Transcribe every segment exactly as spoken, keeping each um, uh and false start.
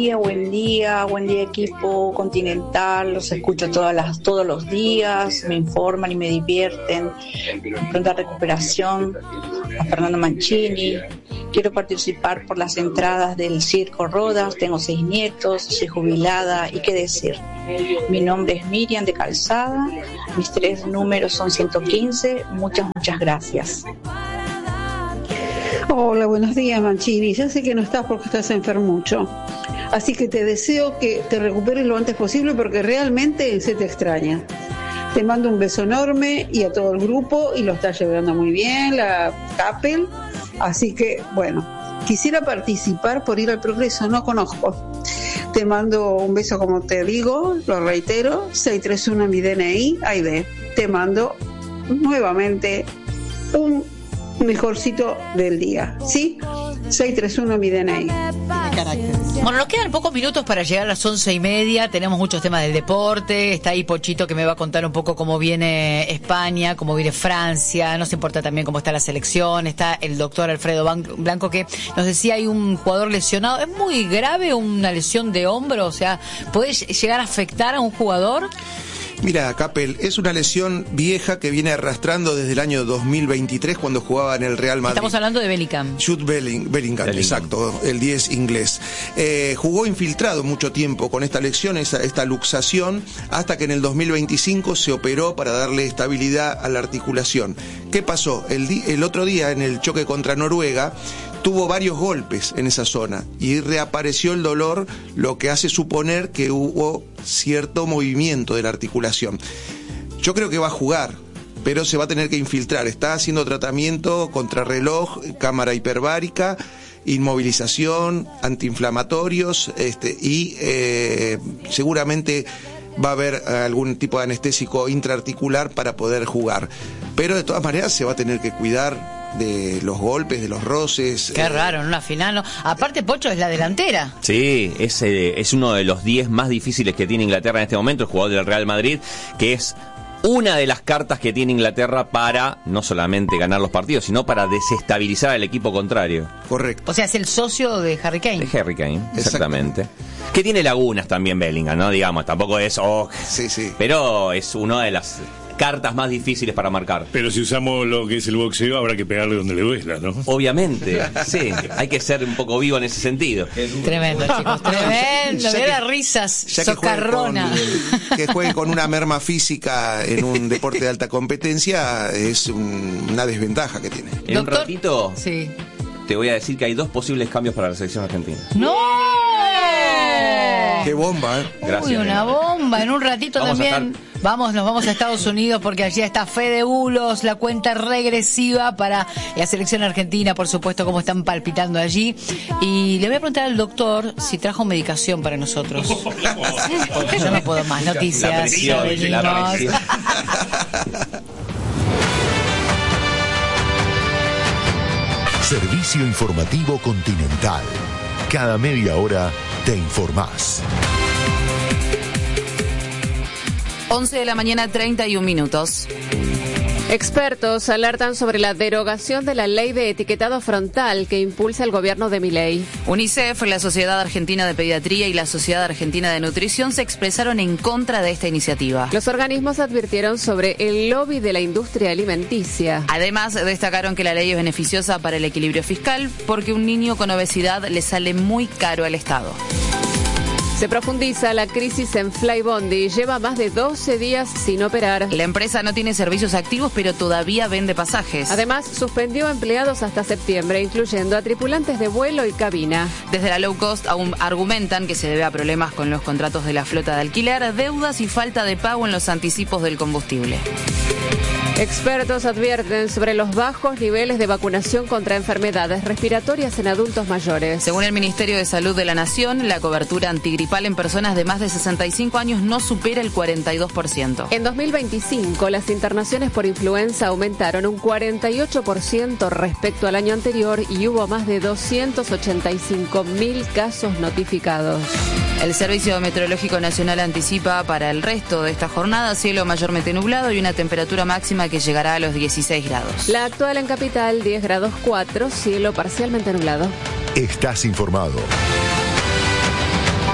día, buen día, buen día equipo Continental, los escucho todas las, todos los días, me informan y me divierten, pronta recuperación a Fernando Mancini. Quiero participar por las entradas del Circo Rodas, tengo seis nietos, soy jubilada y qué decir. Mi nombre es Miriam de Calzada, mis tres números son ciento quince, muchas, muchas gracias. Hola, buenos días Mancini, ya sé que no estás porque estás enfermucho, así que te deseo que te recuperes lo antes posible porque realmente se te extraña. Te mando un beso enorme y a todo el grupo, y lo está llevando muy bien la Capel, así que bueno, quisiera participar por ir al Progreso, no conozco. Te mando un beso, como te digo, lo reitero, seis tres uno mi D N I, ahí ve, te mando nuevamente un mejorcito del día, ¿sí? seis tres uno mi D N I. Bueno, nos quedan pocos minutos para llegar a las once y media. Tenemos muchos temas del deporte. Está ahí Pochito, que me va a contar un poco cómo viene España, cómo viene Francia. Nos importa también cómo está la selección. Está el doctor Alfredo Blanco, que nos decía hay un jugador lesionado. ¿Es muy grave una lesión de hombro? O sea, ¿puede llegar a afectar a un jugador? Mira, Capel, es una lesión vieja que viene arrastrando desde el año dos mil veintitrés, cuando jugaba en el Real Madrid. Estamos hablando de Bellingham. Jude Belling, Bellingham, Bellingham, exacto, el diez inglés. Eh, jugó infiltrado mucho tiempo con esta lesión, esta, esta luxación, hasta que en el dos mil veinticinco se operó para darle estabilidad a la articulación. ¿Qué pasó? El, di- el otro día, en el choque contra Noruega, tuvo varios golpes en esa zona y reapareció el dolor, lo que hace suponer que hubo cierto movimiento de la articulación. Yo creo que va a jugar, pero se va a tener que infiltrar. Está haciendo tratamiento contrarreloj, cámara hiperbárica, inmovilización, antiinflamatorios, este, y eh, seguramente va a haber algún tipo de anestésico intraarticular para poder jugar. Pero de todas maneras se va a tener que cuidar de los golpes, de los roces. Qué eh, raro, en una final, ¿no? Aparte, Pocho es la delantera. Sí, es, eh, es uno de los diez más difíciles que tiene Inglaterra en este momento, el jugador del Real Madrid, que es una de las cartas que tiene Inglaterra para no solamente ganar los partidos, sino para desestabilizar al equipo contrario. Correcto. O sea, es el socio de Harry Kane. De Harry Kane, exactamente. Que tiene lagunas también Bellingham, ¿no? Digamos, tampoco es... Oh, sí, sí. Pero es una de las cartas más difíciles para marcar. Pero si usamos lo que es el boxeo, habrá que pegarle donde le duela, ¿no? Obviamente, sí. Hay que ser un poco vivo en ese sentido. Tremendo, chicos, tremendo. Mira las risas, Ya que juegue, con, socarrona. que juegue con una merma física en un deporte de alta competencia es un, una desventaja que tiene. En Doctor, un ratito sí. te voy a decir que hay dos posibles cambios para la selección argentina. ¡No! Qué bomba, ¿eh? Gracias. Uy, una bomba. En un ratito Vamos a también estar... vamos, nos vamos a Estados Unidos porque allí está Fede Bulos, la cuenta regresiva para la selección argentina, por supuesto, cómo están palpitando allí. Y le voy a preguntar al doctor si trajo medicación para nosotros. Porque yo no puedo más. Noticias. La presión, ya la presión. Servicio informativo Continental. Cada media hora te informás. once de la mañana, treinta y un minutos. Expertos alertan sobre la derogación de la ley de etiquetado frontal que impulsa el gobierno de Milei. UNICEF, la Sociedad Argentina de Pediatría y la Sociedad Argentina de Nutrición se expresaron en contra de esta iniciativa. Los organismos advirtieron sobre el lobby de la industria alimenticia. Además, destacaron que la ley es beneficiosa para el equilibrio fiscal porque un niño con obesidad le sale muy caro al Estado. Se profundiza la crisis en Flybondi. Lleva más de doce días sin operar. La empresa no tiene servicios activos, pero todavía vende pasajes. Además, suspendió empleados hasta septiembre, incluyendo a tripulantes de vuelo y cabina. Desde la low cost aún argumentan que se debe a problemas con los contratos de la flota de alquiler, deudas y falta de pago en los anticipos del combustible. Expertos advierten sobre los bajos niveles de vacunación contra enfermedades respiratorias en adultos mayores. Según el Ministerio de Salud de la Nación, la cobertura antigripal en personas de más de sesenta y cinco años no supera el cuarenta y dos por ciento. En dos mil veinticinco, las internaciones por influenza aumentaron un cuarenta y ocho por ciento respecto al año anterior y hubo más de doscientos ochenta y cinco mil casos notificados. El Servicio Meteorológico Nacional anticipa para el resto de esta jornada cielo mayormente nublado y una temperatura máxima que llegará a los dieciséis grados. La actual en Capital, diez grados cuatro, cielo parcialmente nublado. Estás informado.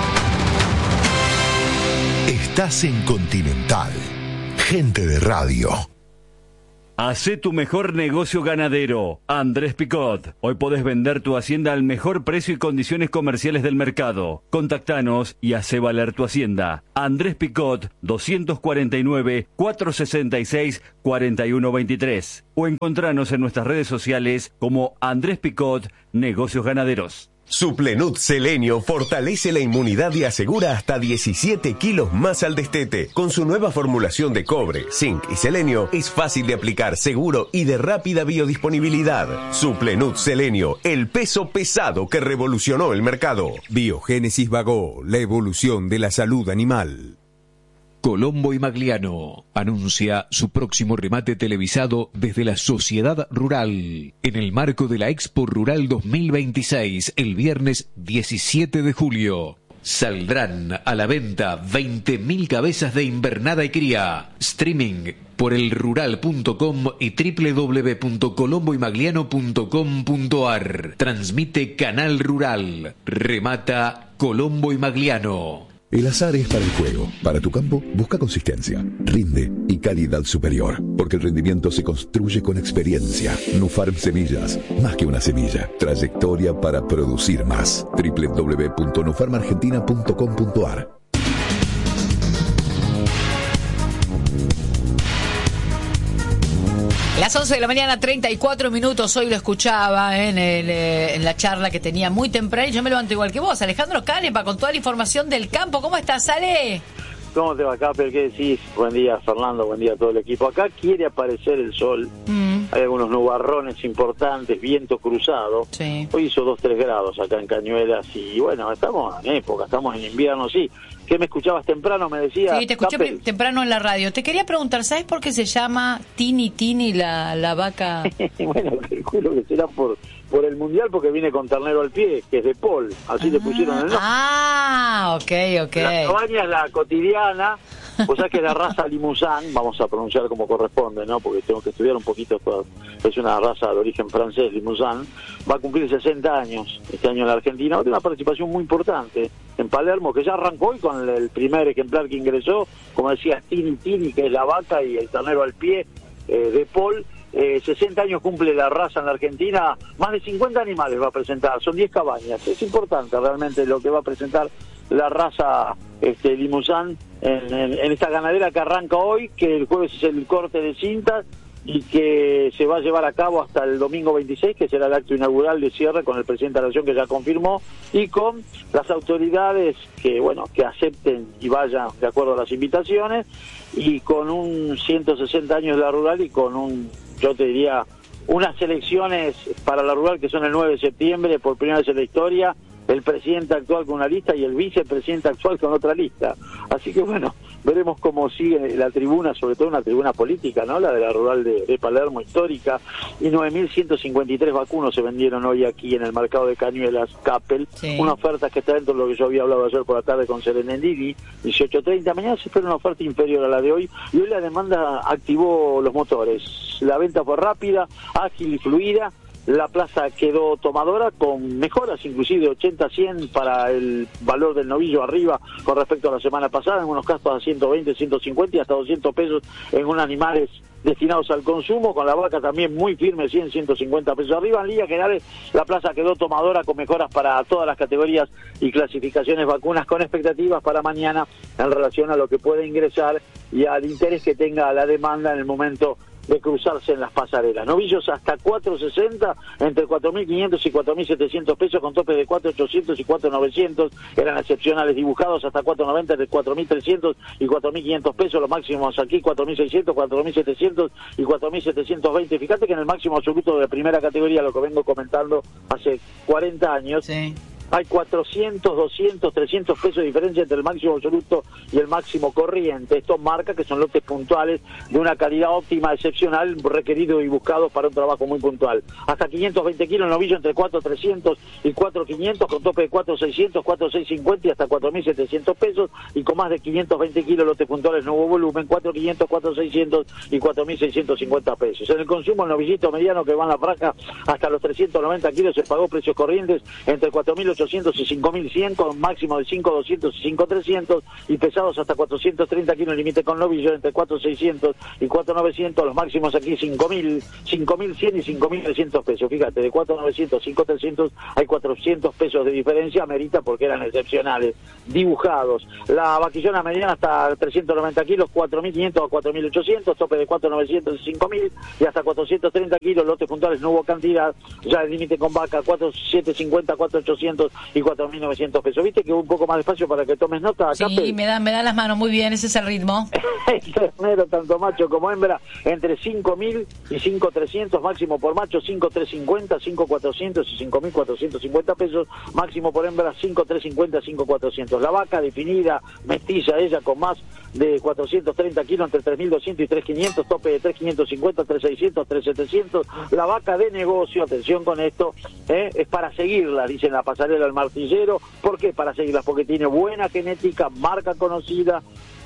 Estás en Continental. Gente de radio. Hacé tu mejor negocio ganadero. Andrés Picot. Hoy podés vender tu hacienda al mejor precio y condiciones comerciales del mercado. Contactanos y hacé valer tu hacienda. Andrés Picot, doscientos cuarenta y nueve, cuatrocientos sesenta y seis, cuarenta y uno veintitrés. O encontranos en nuestras redes sociales como Andrés Picot, Negocios Ganaderos. Suplenut Selenio fortalece la inmunidad y asegura hasta diecisiete kilos más al destete. Con su nueva formulación de cobre, zinc y selenio, es fácil de aplicar, seguro y de rápida biodisponibilidad. Suplenut Selenio, el peso pesado que revolucionó el mercado. Biogénesis Vagó, la evolución de la salud animal. Colombo y Magliano anuncia su próximo remate televisado desde la Sociedad Rural, en el marco de la Expo Rural dos mil veintiséis, el viernes diecisiete de julio. Saldrán a la venta veinte mil cabezas de invernada y cría. Streaming por elrural punto com y doble u doble u doble u punto colombo y magliano punto com punto a r. Transmite Canal Rural. Remata Colombo y Magliano. El azar es para el juego. Para tu campo, busca consistencia, rinde y calidad superior. Porque el rendimiento se construye con experiencia. Nufarm Semillas, más que una semilla. Trayectoria para producir más. doble u doble u doble u punto nufarm argentina punto com punto a r. Las once de la mañana, treinta y cuatro minutos. Hoy lo escuchaba en, el, en la charla que tenía muy temprano. Y yo me levanto igual que vos. Alejandro Canepa, con toda la información del campo. ¿Cómo estás, Ale? ¿Cómo te va, Capel? ¿Qué decís? Buen día, Fernando. Buen día a todo el equipo. Acá quiere aparecer el sol. Mm. Hay algunos nubarrones importantes, viento cruzado. Sí. Hoy hizo dos, tres grados acá en Cañuelas. Y bueno, estamos en época, estamos en invierno, sí. ¿Qué me escuchabas temprano? Me decía. Sí, te escuché Capel. temprano en la radio. Te quería preguntar, ¿sabes por qué se llama Tini Tini la, la vaca? Bueno, calculo que será por por el mundial, porque viene con ternero al pie, que es de Paul. Así ah, le pusieron el nombre. Ah, ok, ok. La cabaña es la cotidiana. O sea que la raza Limousin, vamos a pronunciar como corresponde, ¿no? Porque tengo que estudiar un poquito. Es una raza de origen francés, Limousin. Va a cumplir sesenta años este año en la Argentina. Tiene una participación muy importante en Palermo, que ya arrancó hoy con el primer ejemplar que ingresó, como decía, Tini Tini, que es la vaca, y el ternero al pie eh, de Paul. Eh, sesenta años cumple la raza en la Argentina, más de cincuenta animales va a presentar, son diez cabañas. Es importante realmente lo que va a presentar la raza este, Limousin en, en, en esta ganadera que arranca hoy, que el jueves es el corte de cintas y que se va a llevar a cabo hasta el domingo veintiséis, que será el acto inaugural de cierre con el presidente de la Nación, que ya confirmó, y con las autoridades que, bueno, que acepten y vayan de acuerdo a las invitaciones, y con un ciento sesenta años de la rural y con un, yo te diría, unas elecciones para la rural que son el nueve de septiembre, por primera vez en la historia, el presidente actual con una lista y el vicepresidente actual con otra lista. Así que bueno, veremos cómo sigue la tribuna, sobre todo una tribuna política, ¿no? La de la rural de, de Palermo, histórica. Y nueve mil ciento cincuenta y tres vacunos se vendieron hoy aquí en el mercado de Cañuelas, Capel. Sí. Una oferta que está dentro de lo que yo había hablado ayer por la tarde con Serenendini, dieciocho treinta. Mañana se espera una oferta inferior a la de hoy. Y hoy la demanda activó los motores. La venta fue rápida, ágil y fluida. La plaza quedó tomadora con mejoras inclusive de ochenta a cien para el valor del novillo arriba con respecto a la semana pasada, en unos casos a ciento veinte, ciento cincuenta y hasta doscientos pesos en unos animales destinados al consumo, con la vaca también muy firme, cien, ciento cincuenta pesos arriba. En líneas generales la plaza quedó tomadora con mejoras para todas las categorías y clasificaciones vacunas, con expectativas para mañana en relación a lo que puede ingresar y al interés que tenga la demanda en el momento de cruzarse en las pasarelas. Novillos hasta cuatro sesenta, entre cuatro mil quinientos y cuatro mil setecientos pesos, con topes de cuatro mil ochocientos y cuatro mil novecientos, eran excepcionales, dibujados hasta cuatro mil noventa, de cuatro mil trescientos y cuatro mil quinientos pesos, los máximos aquí cuatro mil seiscientos, cuatro mil setecientos y cuatro mil setecientos veinte. Fíjate que en el máximo absoluto de primera categoría, lo que vengo comentando hace cuarenta años, sí, hay cuatrocientos, doscientos, trescientos pesos de diferencia entre el máximo absoluto y el máximo corriente. Esto marca que son lotes puntuales de una calidad óptima, excepcional, requerido y buscado para un trabajo muy puntual. Hasta quinientos veinte kilos, novillo entre cuatro mil trescientos y cuatro mil quinientos, con tope de cuatro mil seiscientos, cuatro mil seiscientos cincuenta y hasta cuatro mil setecientos pesos, y con más de quinientos veinte kilos, lotes puntuales, nuevo volumen, cuatro mil quinientos, cuatro mil seiscientos y cuatro mil seiscientos cincuenta pesos. En el consumo, el novillito mediano que va en la franja hasta los trescientos noventa kilos se pagó precios corrientes entre cuatro mil ochocientos y cinco mil cien, con máximo de cinco mil doscientos y cinco mil trescientos, y pesados hasta cuatrocientos treinta kilos, límite con novillo entre cuatro mil seiscientos y cuatro mil novecientos, los máximos aquí cinco mil, cinco mil cien y cinco mil trescientos pesos. Fíjate, de cuatro mil novecientos a cinco mil trescientos hay cuatrocientos pesos de diferencia, amerita porque eran excepcionales, dibujados. La vaquillona mediana hasta trescientos noventa kilos, cuatro mil quinientos a cuatro mil ochocientos, tope de cuatro mil novecientos y cinco mil, y hasta cuatrocientos treinta kilos, lotes puntuales no hubo cantidad, ya el límite con vaca, cuatro mil setecientos cincuenta, cuatro mil ochocientos y cuatro mil novecientos pesos. ¿Viste que hubo un poco más de espacio para que tomes nota? Acá, sí, me dan, me dan las manos, muy bien, ese es el ritmo. El ternero, tanto macho como hembra, entre cinco mil y cinco mil trescientos, máximo por macho cinco mil trescientos cincuenta, cinco mil cuatrocientos y cinco mil cuatrocientos cincuenta pesos, máximo por hembra cinco mil trescientos cincuenta, cinco mil cuatrocientos. La vaca definida, mestiza, ella con más de cuatrocientos treinta kilos, entre tres mil doscientos y tres mil quinientos, tope de tres mil quinientos cincuenta, tres mil seiscientos, tres mil setecientos. La vaca de negocio, atención con esto, ¿eh? es para seguirla, dicen la pasarela del martillero. ¿Por qué para seguirla? Porque tiene buena genética, marca conocida,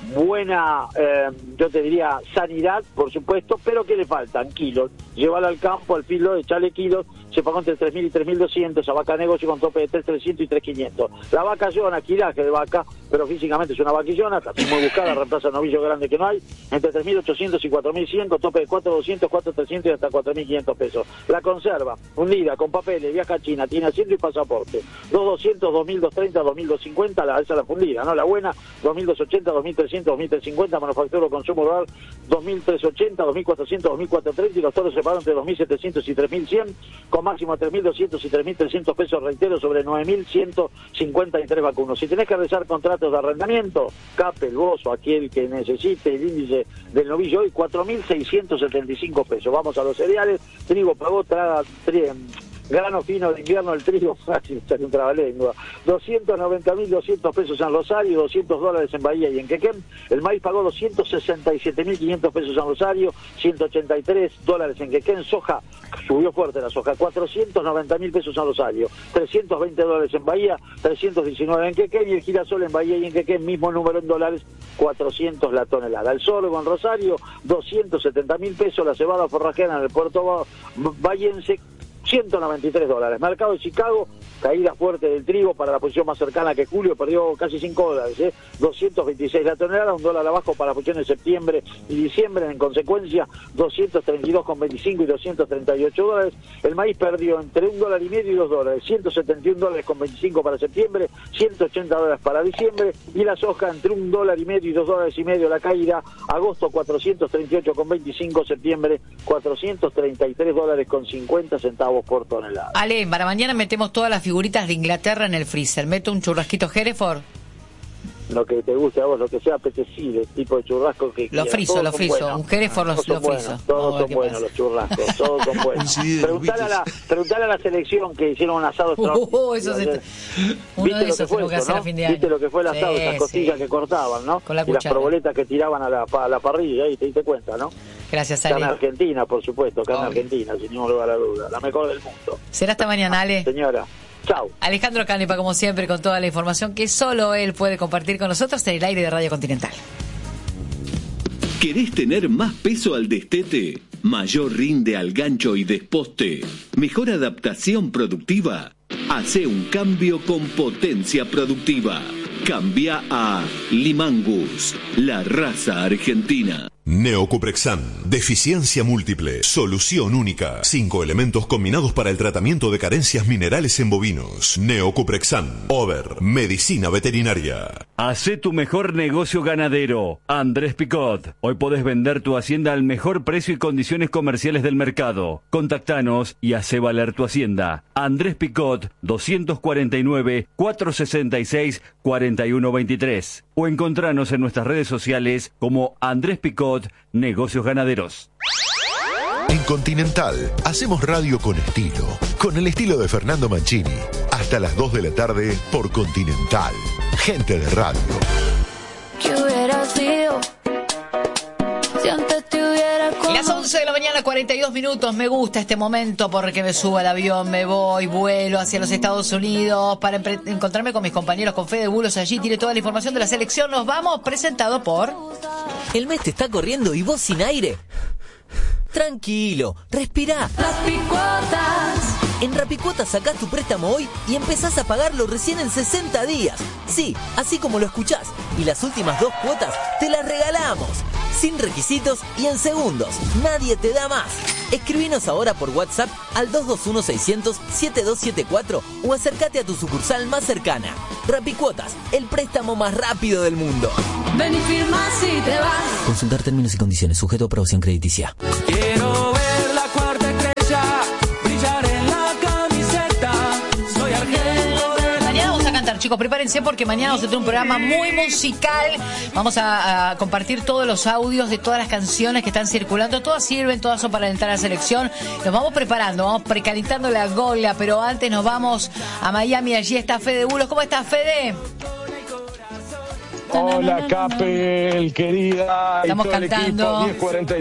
buena, eh, yo te diría, sanidad, por supuesto, pero ¿qué le faltan? Kilos. Llévala al campo, al filo, echarle kilos, se pagó entre tres mil y tres mil doscientos, esa vaca negocio con tope de tres mil trescientos y tres mil quinientos. La vaca Yona, quilaje de vaca, pero físicamente es una vaquillona, está muy buscada, reemplaza novillo grande que no hay, entre tres mil ochocientos y cuatro mil cien, con tope de cuatro mil doscientos, cuatro mil trescientos y hasta cuatro mil quinientos pesos. La conserva, hundida, con papeles, viaja a China, tiene asiento y pasaporte. dos mil doscientos, dos mil doscientos treinta, dos mil doscientos cincuenta, la, esa es la fundida, ¿no? La buena, dos mil doscientos ochenta, dos mil trescientos, dos mil trescientos cincuenta, manufacturero, consumo rural, dos mil trescientos ochenta, dos mil cuatrocientos, dos mil cuatrocientos treinta, y los toros separados entre dos mil setecientos y tres mil cien, con máximo tres mil doscientos y tres mil trescientos pesos, reitero, sobre nueve mil ciento cincuenta y tres vacunos. Si tenés que realizar contratos de arrendamiento, Cape, el Bozo, aquel que necesite el índice del novillo, hoy cuatro mil seiscientos setenta y cinco pesos. Vamos a los cereales, trigo, pagó, traga, tri, grano fino de invierno, el trigo, fácil, sale un trabalengua, doscientos noventa mil doscientos pesos en Rosario, doscientos dólares en Bahía y en Quequén. El maíz pagó doscientos sesenta y siete mil quinientos pesos en Rosario, ciento ochenta y tres dólares en Quequén. Soja, subió fuerte la soja, cuatrocientos noventa mil pesos en Rosario, trescientos veinte dólares en Bahía, trescientos diecinueve en Quequén, y el girasol en Bahía y en Quequén, mismo número en dólares, cuatrocientos la tonelada. El sorgo en Rosario, doscientos setenta mil pesos. La cebada forrajera en el puerto bahiense, ciento noventa y tres dólares. Mercado de Chicago, caída fuerte del trigo para la posición más cercana, que Julio perdió casi cinco dólares, ¿eh? doscientos veintiséis la tonelada, un dólar abajo para la posición de septiembre y diciembre, en consecuencia doscientos treinta y dos con veinticinco y doscientos treinta y ocho dólares. El maíz perdió entre un dólar y medio y dos dólares, ciento setenta y un dólares con veinticinco para septiembre, ciento ochenta dólares para diciembre, y la soja entre un dólar y medio y dos dólares y medio la caída, agosto cuatrocientos treinta y ocho con veinticinco, septiembre cuatrocientos treinta y tres dólares con cincuenta centavos por tonelada. Ale, para mañana metemos todas las figuritas de Inglaterra en el freezer. ¿Meto un churrasquito Hereford? Lo que te guste a vos, lo que sea apetecible, el tipo de churrasco que Lo friso, lo friso, un Hereford lo, lo friso. Todos son buenos los churrascos, todos son buenos. Preguntale a, la, preguntale a la selección que hicieron un asado extraordinario. Uh, eso se... Uno de esos tengo que hacer a fin de año. Viste lo que fue el asado, sí, esas costillas sí. que cortaban, ¿no? Con la y las proboletas que tiraban a la, a la parrilla, ahí te diste cuenta, ¿no? Gracias, Ale. Carne argentina, por supuesto, carne Obvio. argentina, sin ningún lugar a la duda, la mejor del mundo. Será hasta mañana, Ale. Señora. Chau. Alejandro Canepa, como siempre, con toda la información que solo él puede compartir con nosotros en el aire de Radio Continental. ¿Querés tener más peso al destete? ¿Mayor rinde al gancho y desposte? ¿Mejor adaptación productiva? Hacé un cambio con potencia productiva. Cambia a Limangus, la raza argentina. Neocuprexan, deficiencia múltiple, solución única. Cinco elementos combinados para el tratamiento de carencias minerales en bovinos. Neocuprexan, Over, medicina veterinaria. Hacé tu mejor negocio ganadero. Andrés Picot. Hoy podés vender tu hacienda al mejor precio y condiciones comerciales del mercado. Contactanos y hacé valer tu hacienda. Andrés Picot, doscientos cuarenta y nueve, cuatrocientos sesenta y seis, cuarenta y uno veintitrés. O encontranos en nuestras redes sociales como Andrés Picot Negocios Ganaderos. En Continental hacemos radio con estilo, con el estilo de Fernando Mancini. Hasta las dos de la tarde por Continental. Gente de radio. ¿Qué hubiera sido si antes te hubiera conocido? Las once de la mañana, cuarenta y dos minutos. Me gusta este momento porque me subo al avión, me voy, vuelo hacia los Estados Unidos para empre- encontrarme con mis compañeros, con Fede Bulos allí. Tiene toda la información de la selección. Nos vamos, presentado por... El mes te está corriendo y vos sin aire. Tranquilo, respirá. Las picuotas En Rapicuotas sacás tu préstamo hoy y empezás a pagarlo recién en sesenta días. Sí, así como lo escuchás. Y las últimas dos cuotas te las regalamos. Sin requisitos y en segundos. Nadie te da más. Escribinos ahora por WhatsApp al dos dos uno, seiscientos, setenta y dos setenta y cuatro o acércate a tu sucursal más cercana. Rapicuotas, el préstamo más rápido del mundo. Ven y firma si te vas. Consultar términos y condiciones, sujeto a aprobación crediticia. Quiero ver la cuarta estrella brillar en la camiseta. Soy argento de la... Mañana vamos a cantar, chicos, prepárense porque mañana vamos a tener un programa muy musical. Vamos a, a compartir todos los audios de todas las canciones que están circulando. Todas sirven, todas son para alentar a la selección. Nos vamos preparando, vamos precalentando la gola, pero antes nos vamos a Miami. Allí está Fede Bulos. ¿Cómo estás, Fede? Hola, Capel, querida. Estamos y todo cantando. El equipo, diez cuarenta y